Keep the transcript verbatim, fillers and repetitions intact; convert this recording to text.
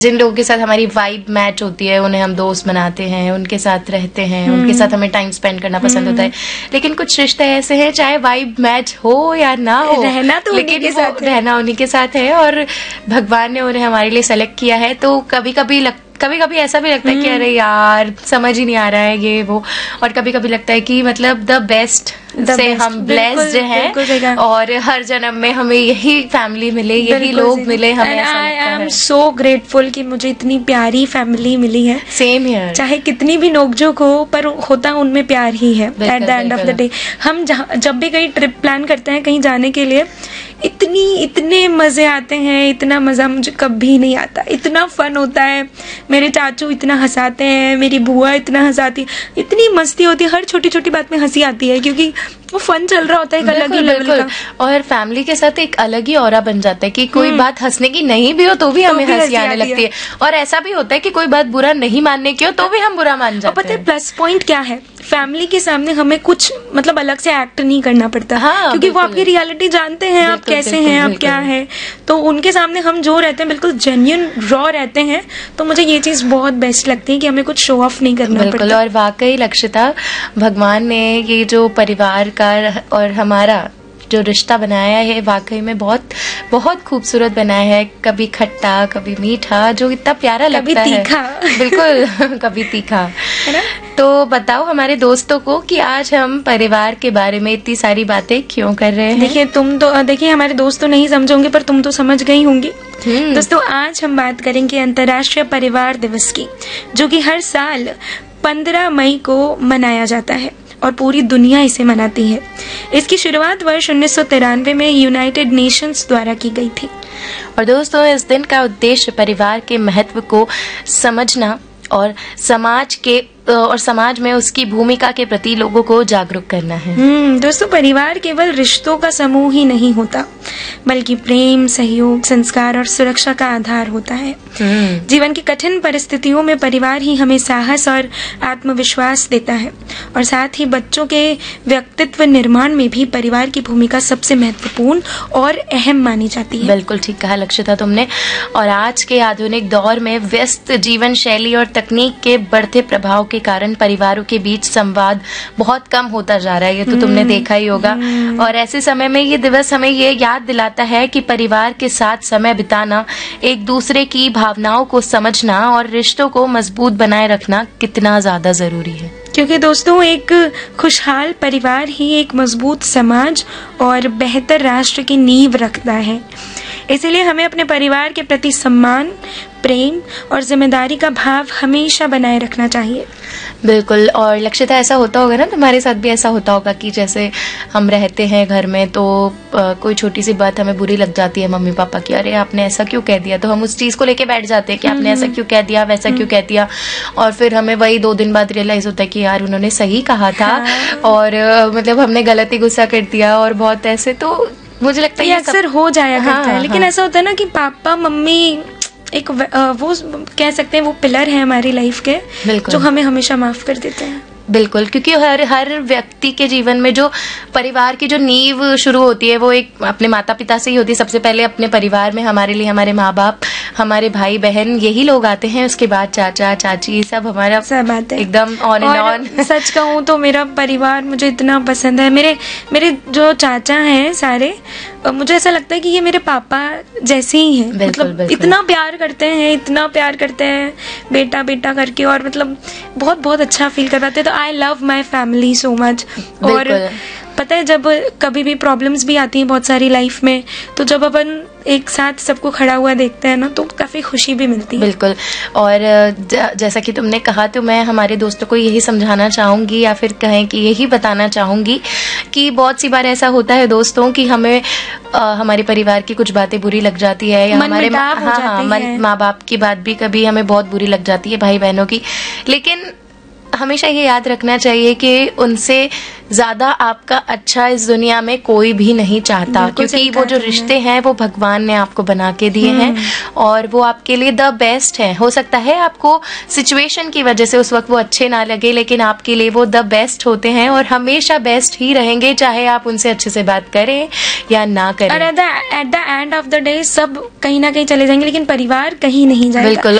जिन लोगों के साथ हमारी वाइब मैच होती है उन्हें हम दोस्त बनाते हैं, उनके साथ रहते हैं, उनके साथ हमें टाइम स्पेंड करना पसंद होता है। लेकिन कुछ रिश्ते ऐसे हैं चाहे वाइब मैच हो या ना हो, रहना तो लेकिन उन्हीं के साथ है। रहना उन्हीं के साथ है और भगवान ने उन्हें हमारे लिए सेलेक्ट किया है। तो कभी कभी लग कभी कभी ऐसा भी लगता है कि अरे यार समझ ही नहीं आ रहा है ये वो, और कभी कभी लगता है कि मतलब द बेस्ट से हम ब्लेस्ड हैं और हर जन्म में हमें यही फैमिली मिले, यही लोग मिले। हमें ऐसा लगता है। आई एम सो ग्रेटफुल कि मुझे इतनी प्यारी फैमिली मिली है। Same here. चाहे कितनी भी नोकझोंक हो पर होता उनमें प्यार ही है at the end of the day. हम जब भी कहीं ट्रिप प्लान करते हैं कहीं जाने के लिए, इतनी इतने मजे आते हैं, इतना मजा मुझे कभी नहीं आता, इतना फन होता है। मेरे चाचू इतना हंसाते हैं, मेरी बुआ इतना हंसाती, इतनी मस्ती होती है, हर छोटी छोटी बात में हंसी आती है क्योंकि वो फन चल रहा होता है एक अलग ही लेवल का। और फैमिली के साथ एक अलग ही ऑरा बन जाता है कि कोई बात हंसने की नहीं भी हो तो भी हमें हंसी आने लगती है, और ऐसा भी होता है कि कोई बात बुरा नहीं मानने की हो तो भी हम बुरा मान जाते हैं। पता है प्लस पॉइंट क्या है, फैमिली के सामने हमें कुछ मतलब अलग से एक्ट नहीं करना पड़ता। हाँ, क्योंकि वो आपकी रियलिटी जानते हैं, आप कैसे हैं, आप क्या है, तो उनके सामने हम जो रहते हैं बिल्कुल जेन्युइन रॉ रहते हैं। तो मुझे ये चीज बहुत बेस्ट लगती है कि हमें कुछ शो ऑफ नहीं करना पड़ता। और वाकई लक्षिता, भगवान ने ये जो परिवार का और हमारा जो रिश्ता बनाया है वाकई में बहुत बहुत खूबसूरत बनाया है। कभी खट्टा, कभी मीठा, जो इतना प्यारा लगता है। तीखा। बिल्कुल कभी तीखा, है ना। तो बताओ हमारे दोस्तों को कि आज हम परिवार के बारे में इतनी सारी बातें क्यों कर रहे हैं। देखिए तुम तो देखिए हमारे दोस्त तो नहीं समझोगे पर तुम तो समझ गई होंगी। दोस्तों आज हम बात करेंगे अंतर्राष्ट्रीय परिवार दिवस की, जो कि हर साल पंद्रह मई को मनाया जाता है और पूरी दुनिया इसे मनाती है। इसकी शुरुआत वर्ष उन्नीस सौ तिरानवे में यूनाइटेड नेशंस द्वारा की गई थी। और दोस्तों इस दिन का उद्देश्य परिवार के महत्व को समझना और समाज के और समाज में उसकी भूमिका के प्रति लोगों को जागरूक करना है। हम्म दोस्तों, परिवार केवल रिश्तों का समूह ही नहीं होता, बल्कि प्रेम, सहयोग, संस्कार और सुरक्षा का आधार होता है। जीवन की कठिन परिस्थितियों में परिवार ही हमें साहस और आत्मविश्वास देता है, और साथ ही बच्चों के व्यक्तित्व निर्माण में भी परिवार की भूमिका सबसे महत्वपूर्ण और अहम मानी जाती है। बिल्कुल ठीक कहा लक्षिता तुमने। और आज के आधुनिक दौर में व्यस्त जीवन शैली और तकनीक के बढ़ते प्रभाव के कारण परिवारों के बीच संवाद बहुत कम होता जा रहा है। ये तो तुमने देखा ही होगा। और ऐसे समय में ये दिवस हमें ये याद दिलाता है कि परिवार के साथ समय बिताना, एक दूसरे की भावनाओं को समझना और रिश्तों को मजबूत बनाए रखना कितना ज्यादा जरूरी है। क्योंकि दोस्तों एक खुशहाल परिवार ही एक मजबूत समाज और बेहतर राष्ट्र की नींव रखता है। इसलिए हमें अपने परिवार के प्रति सम्मान, प्रेम और जिम्मेदारी का भाव हमेशा बनाए रखना चाहिए। बिल्कुल। और लक्षिता ऐसा होता होगा ना, तुम्हारे साथ भी ऐसा होता होगा कि जैसे हम रहते हैं घर में तो आ, कोई छोटी सी बात हमें बुरी लग जाती है मम्मी पापा की, अरे आपने ऐसा क्यों कह दिया, तो हम उस चीज को लेके बैठ जाते हैं कि आपने ऐसा क्यों कह दिया, वैसा क्यों कह दिया, और फिर हमें वही दो दिन बाद रियलाइज होता है कि यार उन्होंने सही कहा था। हाँ। और आ, मतलब हमने गलत ही गुस्सा कर दिया और बहुत ऐसे, तो मुझे लगता है ये अक्सर हो जाया करता हाँ, है। लेकिन हाँ। ऐसा होता है ना कि पापा मम्मी एक वो कह सकते हैं वो पिलर है हमारी लाइफ के, जो हमें हमेशा माफ कर देते हैं। बिल्कुल, क्योंकि हर हर व्यक्ति के जीवन में जो परिवार की जो नींव शुरू होती है वो एक अपने माता पिता से ही होती है। सबसे पहले अपने परिवार में हमारे लिए हमारे माँ बाप, हमारे भाई बहन, यही लोग आते हैं। उसके बाद चाचा चाची, सब हमारा सब बात है एकदम ऑन एंड ऑन। सच कहूँ तो मेरा परिवार मुझे इतना पसंद है। मेरे मेरे जो चाचा हैं सारे, मुझे ऐसा लगता है कि ये मेरे पापा जैसे ही हैं। मतलब बिल्कुल। इतना प्यार करते हैं, इतना प्यार करते हैं बेटा बेटा करके, और मतलब बहुत बहुत अच्छा फील करवाते हैं। तो I love my family so much. और पता है जब कभी भी प्रॉब्लम्स भी आती हैं बहुत सारी लाइफ में, तो जब अपन एक साथ सबको खड़ा हुआ देखते हैं ना, तो काफी खुशी भी मिलती है। बिल्कुल। और जैसा कि तुमने कहा, तो मैं हमारे दोस्तों को यही समझाना चाहूंगी, या फिर कहें कि यही बताना चाहूंगी कि बहुत सी बार ऐसा होता है दोस्तों कि हमें आ, हमारे परिवार की कुछ बातें बुरी लग जाती है, या हमारे हाँ हाँ माँ बाप की बात भी कभी हमें बहुत बुरी लग जाती है, भाई बहनों की। लेकिन हमेशा ये याद रखना चाहिए कि उनसे ज्यादा आपका अच्छा इस दुनिया में कोई भी नहीं चाहता, क्योंकि वो जो रिश्ते हैं वो भगवान ने आपको बना के दिए हैं और वो आपके लिए द बेस्ट है। हो सकता है आपको सिचुएशन की वजह से उस वक्त वो अच्छे ना लगे, लेकिन आपके लिए वो द बेस्ट होते हैं और हमेशा बेस्ट ही रहेंगे, चाहे आप उनसे अच्छे से बात करें या ना करें। और at the end of the day सब कहीं ना कहीं चले जाएंगे, लेकिन परिवार कहीं नहीं जाएगा। बिल्कुल।